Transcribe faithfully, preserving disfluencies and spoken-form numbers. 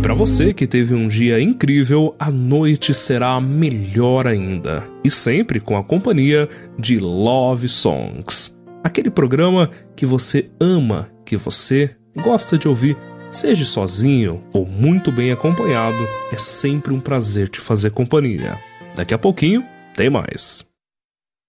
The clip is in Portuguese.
para você que teve um dia incrível, a noite será melhor ainda. E sempre com a companhia de Love Songs. Aquele programa que você ama, que você gosta de ouvir, seja sozinho ou muito bem acompanhado, é sempre um prazer te fazer companhia. Daqui a pouquinho, tem mais.